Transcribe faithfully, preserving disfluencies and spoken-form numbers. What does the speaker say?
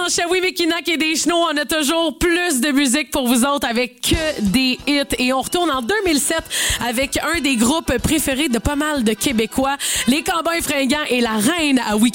dans Shawi Mekinac et des Chenaux, on a toujours plus de musique pour vous autres avec que des hits. Et on retourne en deux mille sept avec un des groupes préférés de pas mal de Québécois, les Cowboys Fringants et la Reine à Week-end.